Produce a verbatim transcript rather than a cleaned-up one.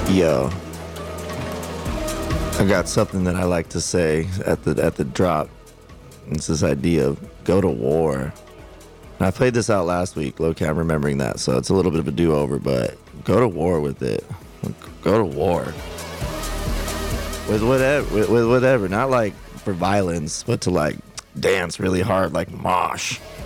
Yo, I got something that I like to say at the at the drop. It's this idea of go to war. And I played this out last week, low-key, I'm remembering that, so it's a little bit of a do-over, but go to war with it. Go to war. With whatever, with, with whatever. Not like for violence, but to like dance really hard, like mosh.